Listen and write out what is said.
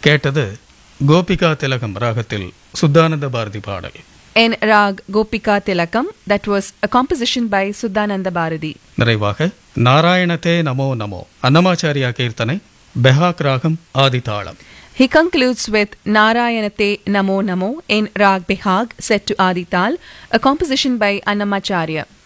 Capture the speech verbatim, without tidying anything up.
கேட்டது கோபிகா திலகம் ராகத்தில் சுத்தானந்த பாரதி பாடல். In Rag Gopika Tilakam, that was a composition by Suddhananda Bharati. நிறைவாக நாராயணத்தே நமோ நமோ அன்னமாச்சாரியா கீர்த்தனை பெஹாக் ராகம் ஆதிதாளம். He concludes with Narayanate Namo Namo in Rag Behag set to Adital, a composition by Annamacharya.